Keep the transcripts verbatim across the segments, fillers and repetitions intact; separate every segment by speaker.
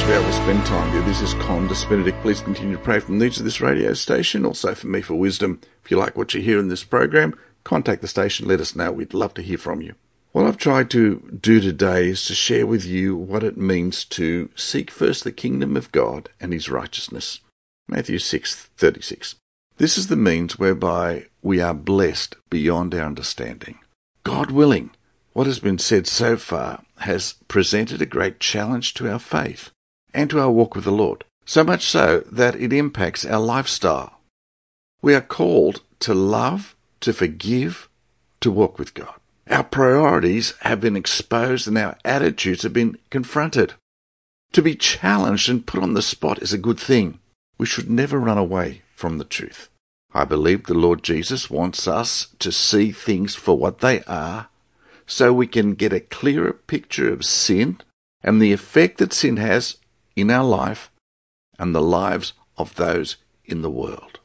Speaker 1: to be able to spend time with you. This is Condis Benedict. Please continue to pray for the needs of this radio station, also for me for wisdom. If you like what you hear in this program, contact the station, let us know. We'd love to hear from you. What I've tried to do today is to share with you what it means to seek first the kingdom of God and his righteousness. Matthew six thirty-six. This is the means whereby we are blessed beyond our understanding. God willing, what has been said so far has presented a great challenge to our faith and to our walk with the Lord, so much so that it impacts our lifestyle. We are called to love, to forgive, to walk with God. Our priorities have been exposed and our attitudes have been confronted. To be challenged and put on the spot is a good thing. We should never run away from the truth. I believe the Lord Jesus wants us to see things for what they are, so we can get a clearer picture of sin and the effect that sin has in our life and the lives of those in the world.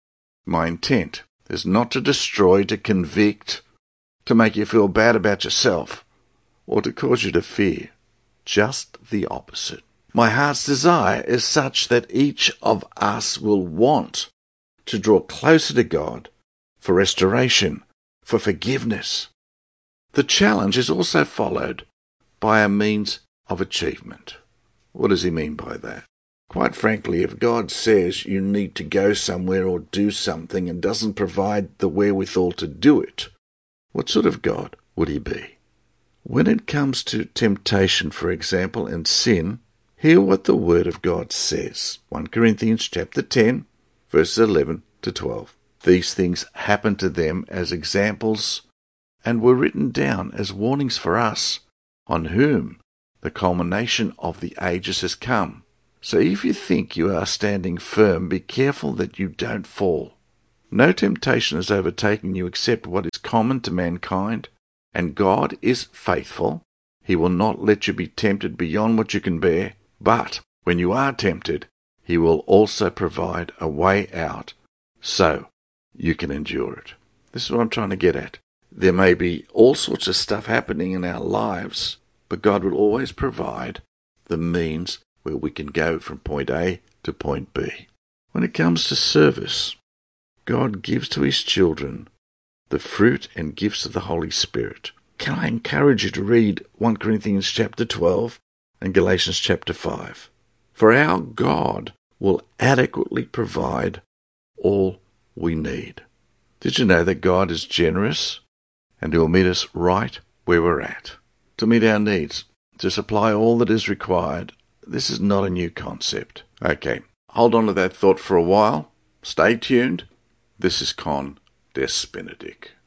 Speaker 1: My intent is not to destroy, to convict, to make you feel bad about yourself, or to cause you to fear. Just the opposite. My heart's desire is such that each of us will want to draw closer to God for restoration, for forgiveness. The challenge is also followed by a means of achievement. What does he mean by that? Quite frankly, if God says you need to go somewhere or do something and doesn't provide the wherewithal to do it, what sort of God would he be? When it comes to temptation, for example, and sin, hear what the Word of God says. First Corinthians chapter ten, verses eleven to twelve. These things happened to them as examples and were written down as warnings for us, on whom the culmination of the ages has come. So if you think you are standing firm, be careful that you don't fall. No temptation has overtaken you except what is common to mankind, and God is faithful. He will not let you be tempted beyond what you can bear, but when you are tempted, he will also provide a way out so you can endure it. This is what I'm trying to get at. There may be all sorts of stuff happening in our lives, but God will always provide the means where we can go from point A to point B. When it comes to service, God gives to his children the fruit and gifts of the Holy Spirit. Can I encourage you to read First Corinthians chapter twelve and Galatians chapter five? For our God will adequately provide all we need. Did you know that God is generous and he will meet us right where we're at? To meet our needs, to supply all that is required. This is not a new concept. Okay, hold on to that thought for a while. Stay tuned. This is Condis Benedict.